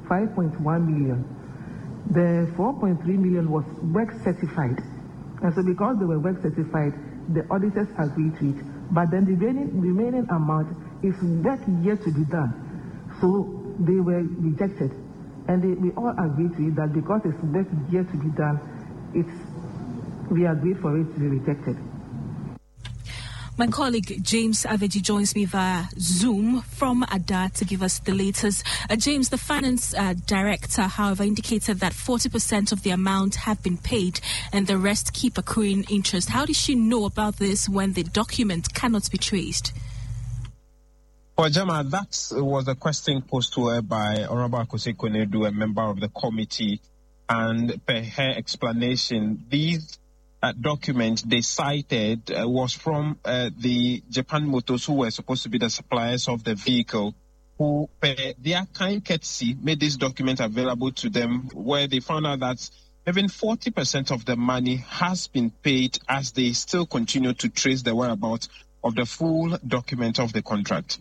5.1 million. The 4.3 million was work certified. And so because they were work certified, the auditors agreed to it. But then the remaining amount is work yet to be done. So they were rejected. And we all agreed to it that because it's work yet to be done, we agreed for it to be rejected. My colleague James Aveji joins me via Zoom from Ada to give us the latest. James, the finance director, however, indicated that 40% of the amount have been paid and the rest keep accruing interest. How did she know about this when the document cannot be traced? Well, Gemma, that was a question posed to her by Honorable Akosey Konadu, a member of the committee, and per her explanation, these document they cited was from the Japan Motors, who were supposed to be the suppliers of the vehicle, who, per their kind courtesy, made this document available to them, where they found out that even 40% of the money has been paid, as they still continue to trace the whereabouts of the full document of the contract.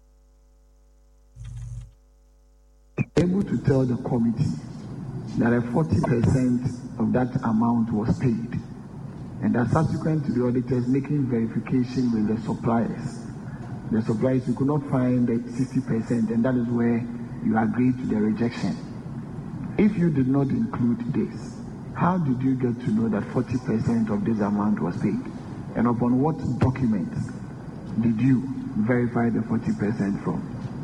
Able to tell the committee that 40% of that amount was paid, and that subsequent to the auditors making verification with the suppliers, you could not find the 60%, and that is where you agreed to the rejection. If you did not include this, how did you get to know that 40% of this amount was paid? And upon what documents did you verify the 40% from?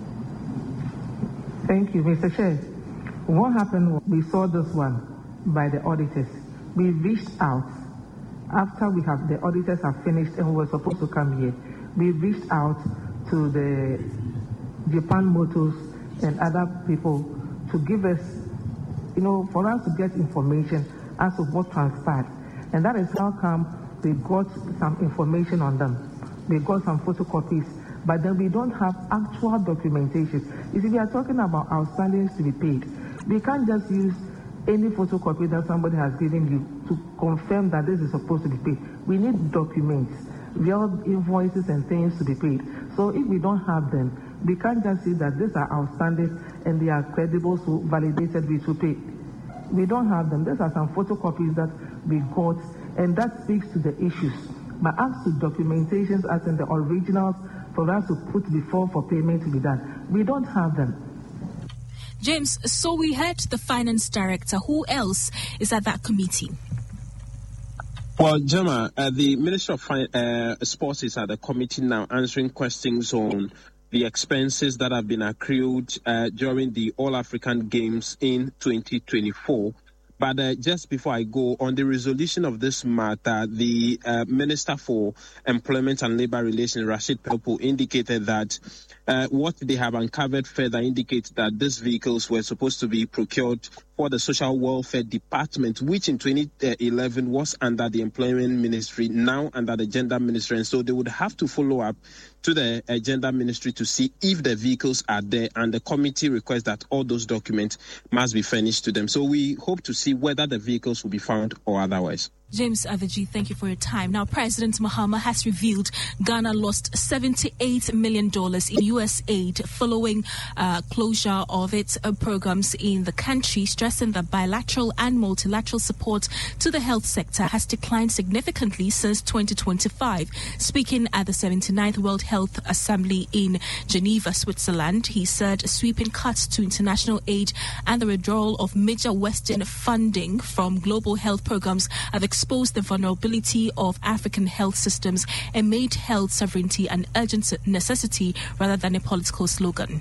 Thank you, Mr. Chair. What happened was we saw this one by the auditors. We reached out after the auditors have finished and we were supposed to come here. We reached out to the Japan Motors and other people to give us, for us to get information as to what transpired. And that is how come we got some information on them. We got some photocopies, but then we don't have actual documentation. You see, we are talking about outstandings to be paid. We can't just use any photocopy that somebody has given you to confirm that this is supposed to be paid. We need documents, real invoices and things to be paid. So if we don't have them, we can't just say that these are outstanding and they are credible, so validated, we should pay. We don't have them. These are some photocopies that we got, and that speaks to the issues. But as to documentations, as in the originals, for us to put before for payment to be done, we don't have them. James, so we heard the finance director. Who else is at that committee? Well, Gemma, the Minister of Sports is at the committee now answering questions on the expenses that have been accrued during the All-African Games in 2024. But just before I go, on the resolution of this matter, the Minister for Employment and Labour Relations, Rashid Pelpo, indicated that what they have uncovered further indicates that these vehicles were supposed to be procured for the Social Welfare Department, which in 2011 was under the Employment Ministry, now under the Gender Ministry. And so they would have to follow up to the Gender Ministry to see if the vehicles are there, and the committee requests that all those documents must be furnished to them. So we hope to see whether the vehicles will be found or otherwise. James Aveji, thank you for your time. Now, President Mahama has revealed Ghana lost $78 million in U.S. aid following closure of its programs in the country, stressing that bilateral and multilateral support to the health sector has declined significantly since 2025. Speaking at the 79th World Health Assembly in Geneva, Switzerland, he said sweeping cuts to international aid and the withdrawal of major Western funding from global health programs have exposed the vulnerability of African health systems and made health sovereignty an urgent necessity rather than a political slogan.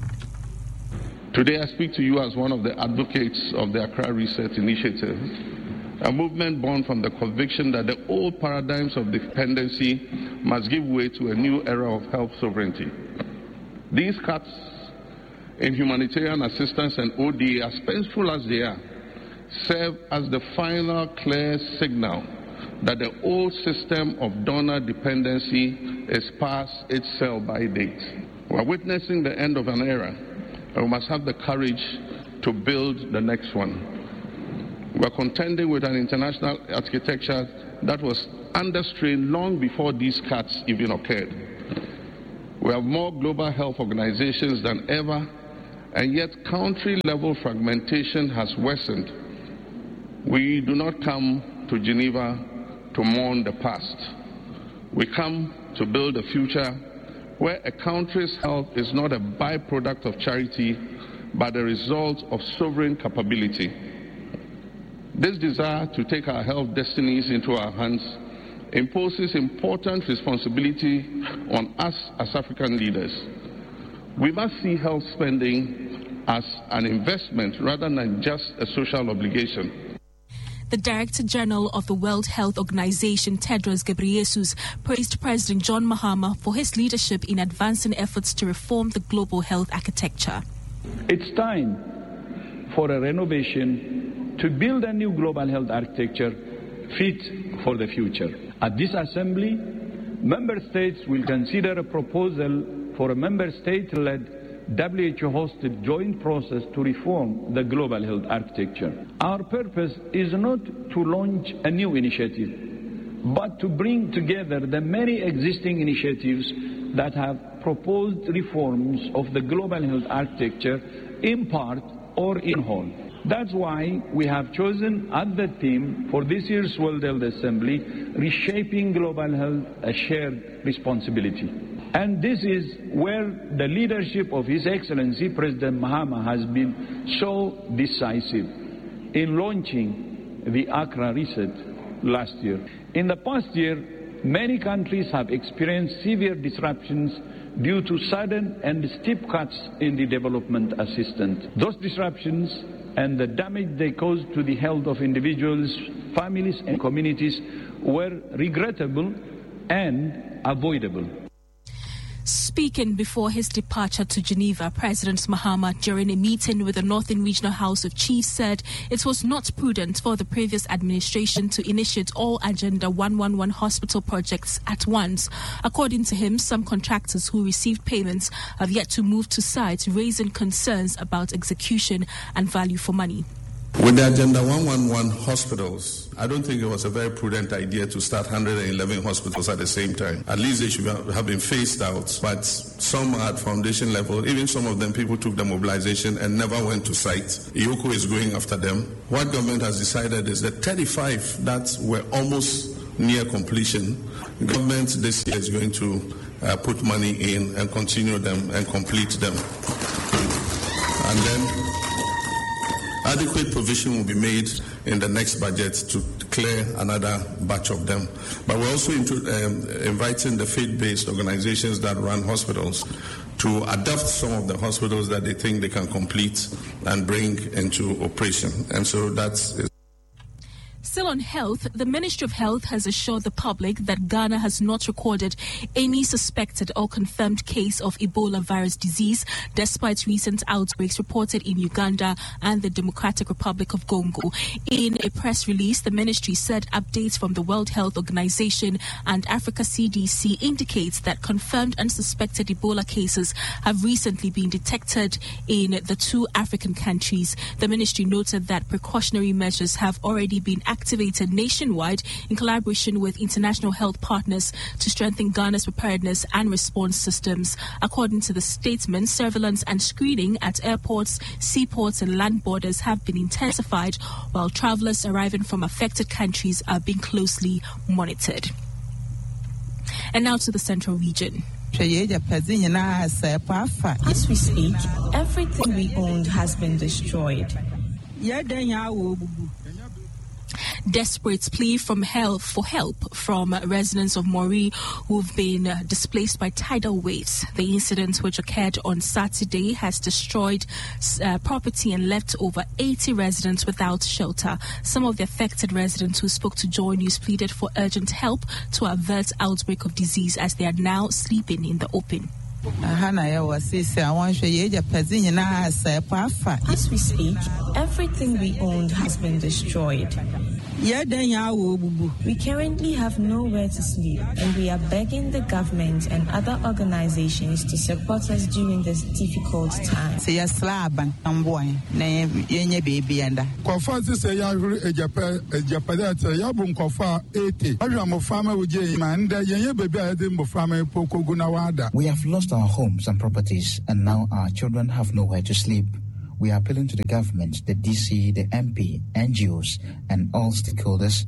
Today I speak to you as one of the advocates of the Accra Reset Initiative, a movement born from the conviction that the old paradigms of dependency must give way to a new era of health sovereignty. These cuts in humanitarian assistance and ODA, as painful as they are, serve as the final clear signal that the old system of donor dependency is past its sell-by date. We are witnessing the end of an era, and we must have the courage to build the next one. We are contending with an international architecture that was under strain long before these cuts even occurred. We have more global health organizations than ever, and yet country-level fragmentation has worsened. We do not come to Geneva to mourn the past. We come to build a future where a country's health is not a byproduct of charity, but a result of sovereign capability. This desire to take our health destinies into our hands imposes important responsibility on us as African leaders. We must see health spending as an investment rather than just a social obligation. The Director General of the World Health Organization, Tedros Ghebreyesus, praised President John Mahama for his leadership in advancing efforts to reform the global health architecture. It's time for a renovation to build a new global health architecture fit for the future. At this assembly, member states will consider a proposal for a member state-led WHO-hosted joint process to reform the global health architecture. Our purpose is not to launch a new initiative, but to bring together the many existing initiatives that have proposed reforms of the global health architecture in part or in whole. That's why we have chosen as the theme for this year's World Health Assembly, Reshaping Global Health, a Shared Responsibility. And this is where the leadership of His Excellency President Mahama has been so decisive in launching the Accra Reset last year. In the past year, many countries have experienced severe disruptions due to sudden and steep cuts in the development assistance. Those disruptions and the damage they caused to the health of individuals, families and communities were regrettable and avoidable. Speaking before his departure to Geneva, President Mahama, during a meeting with the Northern Regional House of Chiefs, said it was not prudent for the previous administration to initiate all Agenda 111 hospital projects at once. According to him, some contractors who received payments have yet to move to site, raising concerns about execution and value for money. With the Agenda 111 hospitals, I don't think it was a very prudent idea to start 111 hospitals at the same time. At least they should have been phased out, but some are at foundation level. Even some of them, people took the mobilization and never went to site. IOCO is going after them. What government has decided is that 35 that were almost near completion, the government this year is going to put money in and continue them and complete them. And then adequate provision will be made in the next budget to clear another batch of them. But we're also inviting the faith-based organizations that run hospitals to adapt some of the hospitals that they think they can complete and bring into operation. And so that's it. Still on health, the Ministry of Health has assured the public that Ghana has not recorded any suspected or confirmed case of Ebola virus disease, despite recent outbreaks reported in Uganda and the Democratic Republic of Congo. In a press release, the ministry said updates from the World Health Organization and Africa CDC indicates that confirmed and suspected Ebola cases have recently been detected in the two African countries. The ministry noted that precautionary measures have already been activated nationwide in collaboration with international health partners to strengthen Ghana's preparedness and response systems. According to the statement, surveillance and screening at airports, seaports and land borders have been intensified, while travelers arriving from affected countries are being closely monitored. And now to the Central Region. As we speak, everything we owned has been destroyed. Desperate plea for help from residents of Mori who've been displaced by tidal waves. The incident, which occurred on Saturday, has destroyed property and left over 80 residents without shelter. Some of the affected residents who spoke to Joy News pleaded for urgent help to avert outbreak of disease as they are now sleeping in the open. As we speak, everything we owned has been destroyed. We currently have nowhere to sleep, and we are begging the government and other organizations to support us during this difficult time. We have lost our homes and properties, and now our children have nowhere to sleep. We are appealing to the government, the DC, the MP, NGOs, and all stakeholders.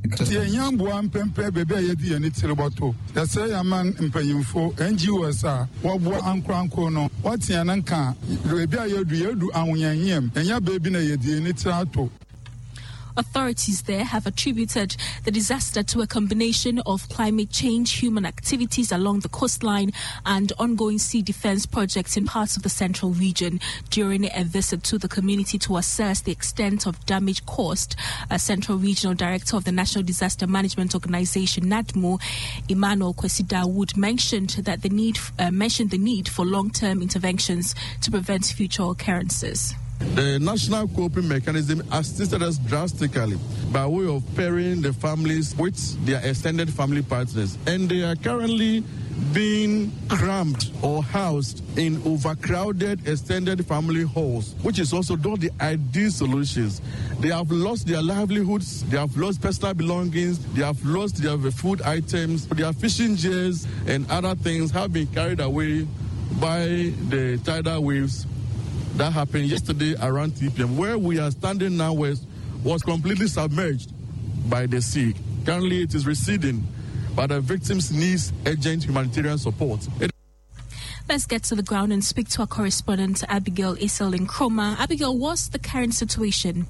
Authorities there have attributed the disaster to a combination of climate change, human activities along the coastline, and ongoing sea defense projects in parts of the central region. During a visit to the community to assess the extent of damage caused, a Central Regional Director of the National Disaster Management Organization, NADMO, Emmanuel Kwesi Dawood, mentioned the need for long-term interventions to prevent future occurrences. The National Coping Mechanism assisted us drastically by way of pairing the families with their extended family partners, and they are currently being cramped or housed in overcrowded extended family halls, which is also not the ideal solutions. They have lost their livelihoods, they have lost personal belongings, they have lost their food items, their fishing gears and other things have been carried away by the tidal waves that happened yesterday around 3 p.m. Where we are standing now was completely submerged by the sea. Currently it is receding, but the victims need urgent humanitarian support. Let's get to the ground and speak to our correspondent Abigail Isel in Nkrumah. Abigail, what's the current situation?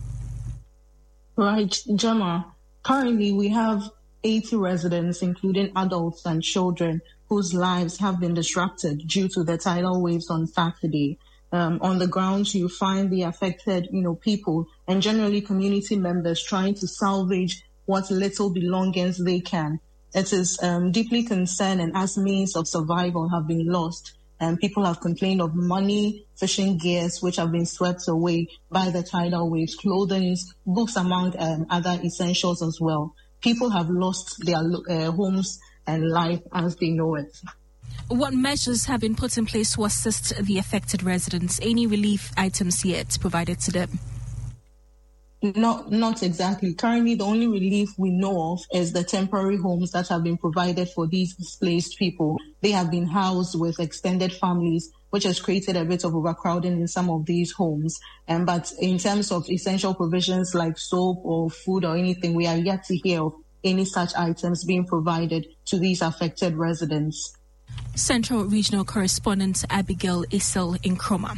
Right, Gemma. Currently we have 80 residents, including adults and children, whose lives have been disrupted due to the tidal waves on Saturday. On the ground, you find the affected, people and generally community members trying to salvage what little belongings they can. It is deeply concerning as means of survival have been lost. And people have complained of money, fishing gears, which have been swept away by the tidal waves, clothing, books, among other essentials as well. People have lost their homes and life as they know it. What measures have been put in place to assist the affected residents? Any relief items yet provided to them? Not exactly. Currently, the only relief we know of is the temporary homes that have been provided for these displaced people. They have been housed with extended families, which has created a bit of overcrowding in some of these homes. But in terms of essential provisions like soap or food or anything, we are yet to hear of any such items being provided to these affected residents. Central Regional Correspondent Abigail Isel in Nkrumah.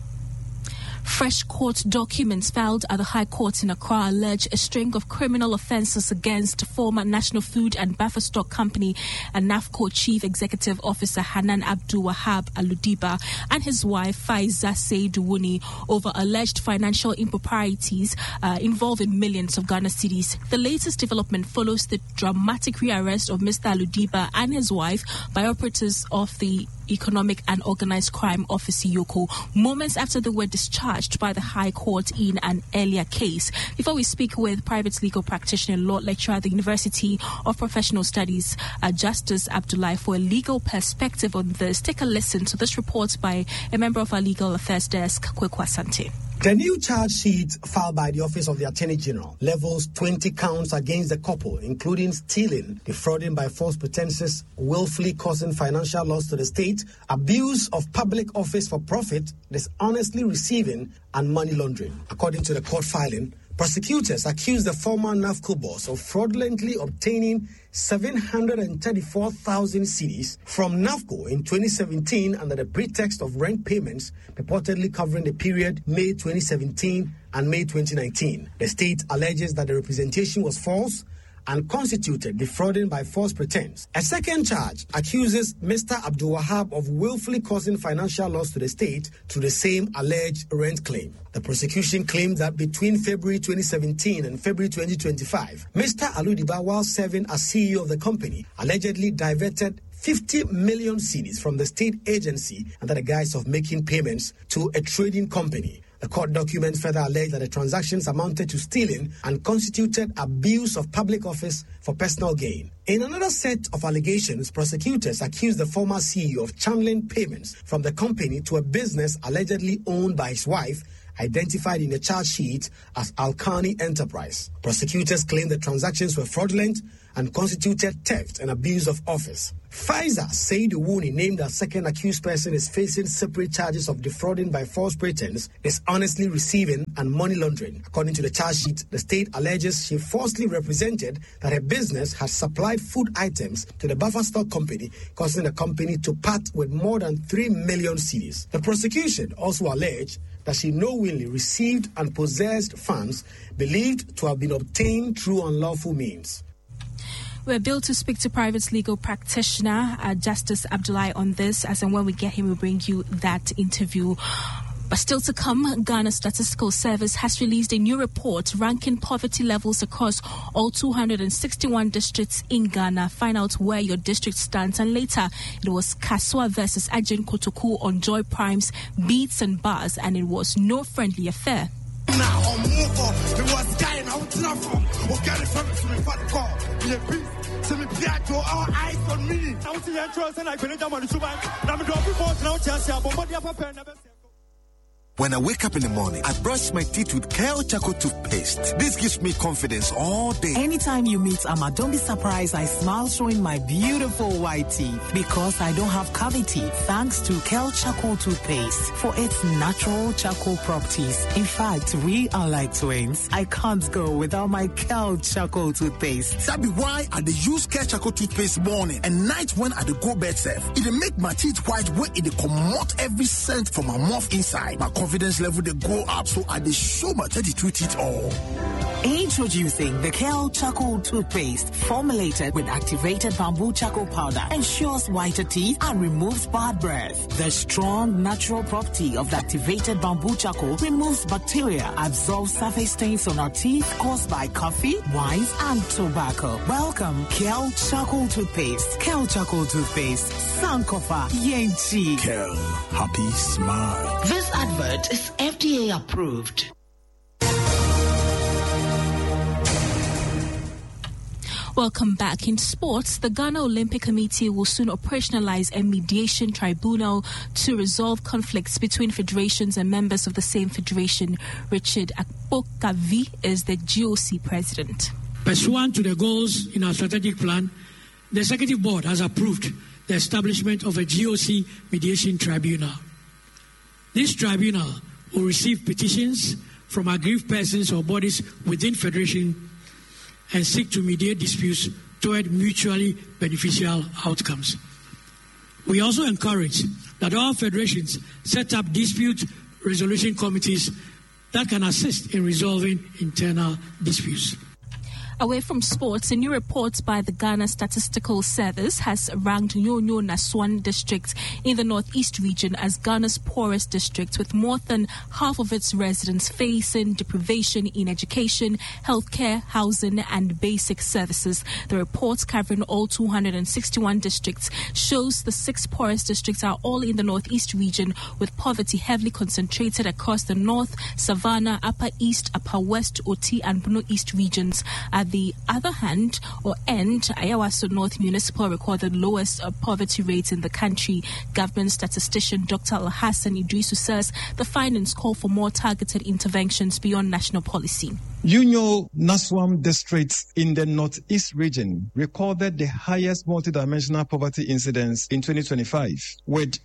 Fresh court documents filed at the High Court in Accra allege a string of criminal offences against former National Food and Buffer Stock Company and NAFCO Chief Executive Officer Hanan Abdul Wahab Aludiba and his wife Faiza Seiduwuni over alleged financial improprieties involving millions of Ghana cedis. The latest development follows the dramatic rearrest of Mr. Aludiba and his wife by operatives of the Economic and Organized Crime Office EOCO, moments after they were discharged by the High Court in an earlier case. Before we speak with private legal practitioner and law lecturer at the University of Professional Studies, Justice Abdullahi, for a legal perspective on this, take a listen to this report by a member of our legal affairs desk, Kweku Asante. The new charge sheet filed by the Office of the Attorney General levels 20 counts against the couple, including stealing, defrauding by false pretenses, willfully causing financial loss to the state, abuse of public office for profit, dishonestly receiving, and money laundering. According to the court filing, prosecutors accused the former NAFCO boss of fraudulently obtaining 734,000 cedis from NAFCO in 2017 under the pretext of rent payments purportedly covering the period May 2017 and May 2019. The state alleges that the representation was false and constituted defrauding by false pretense. A second charge accuses Mr. Abdul Wahab of willfully causing financial loss to the state through the same alleged rent claim. The prosecution claimed that between February 2017 and February 2025, Mr. Aludiba, while serving as CEO of the company, allegedly diverted 50 million cedis from the state agency under the guise of making payments to a trading company. The The court documents further allege that the transactions amounted to stealing and constituted abuse of public office for personal gain. In another set of allegations, prosecutors accused the former CEO of channeling payments from the company to a business allegedly owned by his wife, identified in the charge sheet as Alkani Enterprise. Prosecutors claim the transactions were fraudulent and constituted theft and abuse of office. Pfizer Said Wuni, named as second accused person, is facing separate charges of defrauding by false pretense, dishonestly receiving, and money laundering. According to the charge sheet, the state alleges she falsely represented that her business had supplied food items to the Buffer Stock Company, causing the company to part with more than 3 million cedis. The prosecution also alleged that she knowingly received and possessed funds believed to have been obtained through unlawful means. We're billed to speak to private legal practitioner Justice Abdullahi on this, as and when we get him, we'll bring you that interview. But still to come, Ghana Statistical Service has released a new report ranking poverty levels across all 261 districts in Ghana. Find out where your district stands. And later, it was Kaswa versus Ajin Kotoku on Joy Prime's Beats and Bars, and it was no friendly affair. When I wake up in the morning, I brush my teeth with Kel Charcoal toothpaste. This gives me confidence all day. Anytime you meet Amma, don't be surprised I smile showing my beautiful white teeth because I don't have cavity thanks to Kel Charcoal toothpaste for its natural charcoal properties. In fact, we are like twins. I can't go without my Kel Charcoal toothpaste. That be why I use Kel Charcoal toothpaste morning and night when I go bed safe. It make my teeth white when it come out every scent from my mouth inside. My confidence level they go up, so I show my 32 teeth all. Introducing the Kel Charcoal toothpaste, formulated with activated bamboo charcoal powder, ensures whiter teeth and removes bad breath. The strong natural property of the activated bamboo charcoal removes bacteria, absorbs surface stains on our teeth caused by coffee, wines, and tobacco. Welcome, Kel Charcoal toothpaste. Kel Charcoal toothpaste, Sankofa Yenchi. Kel, happy smile. This advert is FDA approved. Welcome back. In sports, the Ghana Olympic Committee will soon operationalize a mediation tribunal to resolve conflicts between federations and members of the same federation. Richard Akpokavi is the GOC president. Pursuant to the goals in our strategic plan, the Executive Board has approved the establishment of a GOC mediation tribunal. This tribunal will receive petitions from aggrieved persons or bodies within federation and seek to mediate disputes toward mutually beneficial outcomes. We also encourage that all federations set up dispute resolution committees that can assist in resolving internal disputes. Away from sports, a new report by the Ghana Statistical Service has ranked Nyonyo Naswan district in the northeast region as Ghana's poorest district, with more than half of its residents facing deprivation in education, healthcare, housing, and basic services. The report, covering all 261 districts, shows the 6 poorest districts are all in the northeast region, with poverty heavily concentrated across the north, Savannah, Upper East, Upper West, Oti, and Bono East regions. At the other hand, Ayawaso North Municipal recorded the lowest poverty rates in the country. Government statistician Dr. Al-Hassan Idrisu says the findings call for more targeted interventions beyond national policy. Nyonyo Naswan district in the northeast region recorded the highest multidimensional poverty incidence in 2025, with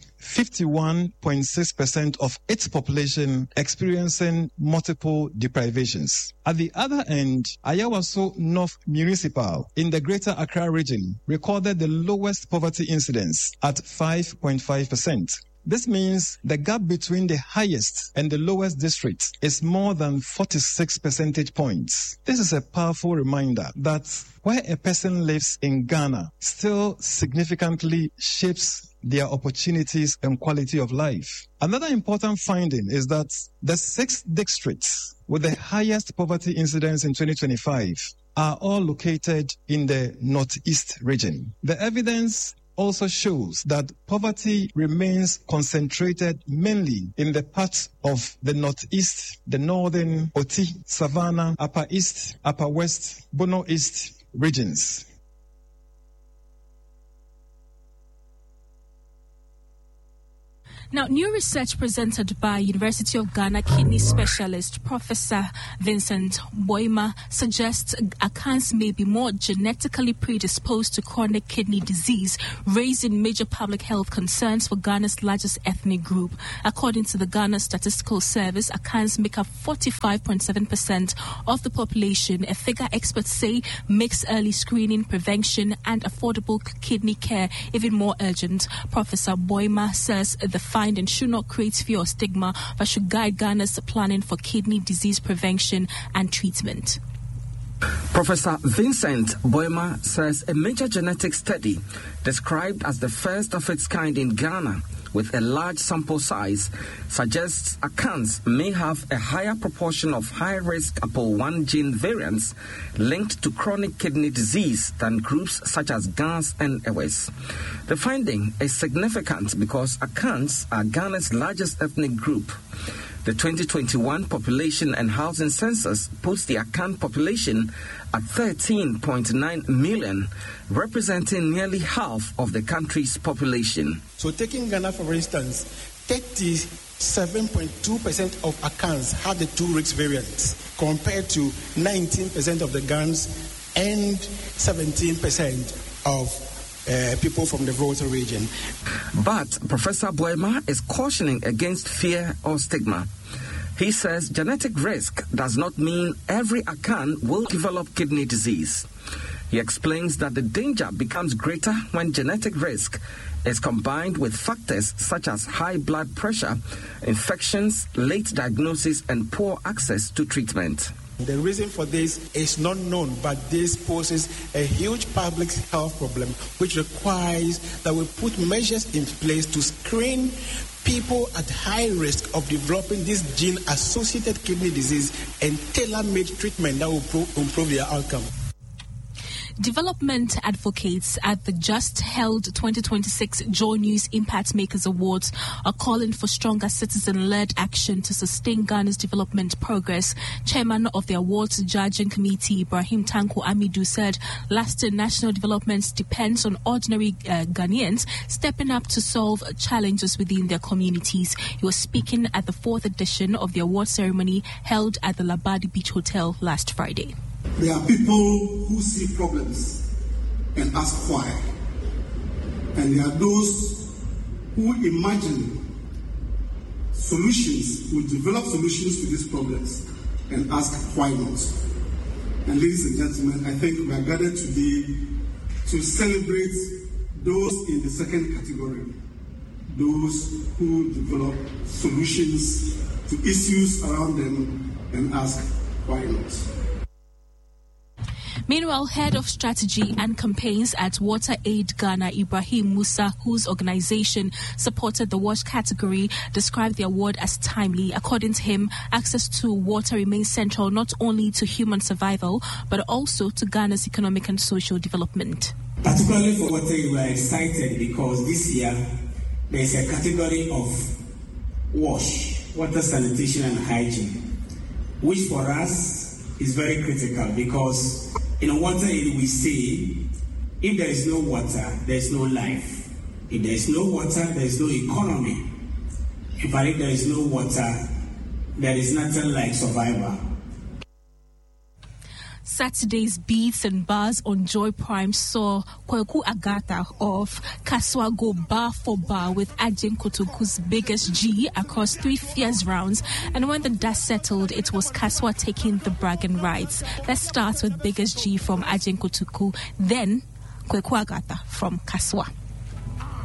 51.6% of its population experiencing multiple deprivations. At the other end, Ayawaso North Municipal in the Greater Accra region recorded the lowest poverty incidence at 5.5%. This means the gap between the highest and the lowest districts is more than 46 percentage points. This is a powerful reminder that where a person lives in Ghana still significantly shapes their opportunities and quality of life. Another important finding is that the 6 districts with the highest poverty incidence in 2025 are all located in the northeast region. The evidence also shows that poverty remains concentrated mainly in the parts of the northeast, the northern Oti, Savannah, Upper East, Upper West, Bono East regions. Now, new research presented by University of Ghana kidney specialist Professor Vincent Boima suggests Akans may be more genetically predisposed to chronic kidney disease, raising major public health concerns for Ghana's largest ethnic group. According to the Ghana Statistical Service, Akans make up 45.7% of the population, a figure experts say makes early screening, prevention and affordable kidney care even more urgent. Professor Boima says the finding should not create fear or stigma, but should guide Ghana's planning for kidney disease prevention and treatment. Professor Vincent Boima says a major genetic study described as the first of its kind in Ghana with a large sample size suggests Akans may have a higher proportion of high-risk APOL1 gene variants linked to chronic kidney disease than groups such as GANS and EWES. The finding is significant because Akans are Ghana's largest ethnic group. The 2021 Population and Housing Census puts the Akan population at 13.9 million, representing nearly half of the country's population. So taking Ghana, for instance, 37.2% of Akans have the two risk variants, compared to 19% of the GANs and 17% of people from the Volta region. But Professor Boima is cautioning against fear or stigma. He says genetic risk does not mean every Akan will develop kidney disease. He explains that the danger becomes greater when genetic risk is combined with factors such as high blood pressure, infections, late diagnosis, and poor access to treatment. The reason for this is not known, but this poses a huge public health problem, which requires that we put measures in place to screen people at high risk of developing this gene-associated kidney disease and tailor-made treatment that will improve their outcome. Development advocates at the just-held 2026 Joy News Impact Makers Awards are calling for stronger citizen-led action to sustain Ghana's development progress. Chairman of the awards judging committee, Ibrahim Tanko Amidu, said lasting national development depends on ordinary Ghanaians stepping up to solve challenges within their communities. He was speaking at the 4th edition of the award ceremony held at the Labadi Beach Hotel last Friday. There are people who see problems and ask why. And there are those who imagine solutions, who develop solutions to these problems and ask why not. And ladies and gentlemen, I think we are gathered today to celebrate those in the second category, those who develop solutions to issues around them and ask why not. Meanwhile, head of strategy and campaigns at Water Aid Ghana, Ibrahim Musa, whose organization supported the wash category, described the award as timely. According to him, access to water remains central not only to human survival, but also to Ghana's economic and social development. Particularly for water, we are excited because this year there is a category of wash, water sanitation and hygiene, which for us is very critical because in Water Aid we say if there is no water, there is no life. If there is no water, there is no economy. In fact, if there is no water, there is nothing like survival. Saturday's Beats and Bars on Joy Prime saw Kweku Agata of Kaswa go bar for bar with Ajin Kotoku's Biggest G across 3 fierce rounds. And when the dust settled, it was Kaswa taking the bragging rights. Let's start with Biggest G from Ajin Kotoku, then Kweku Agata from Kaswa.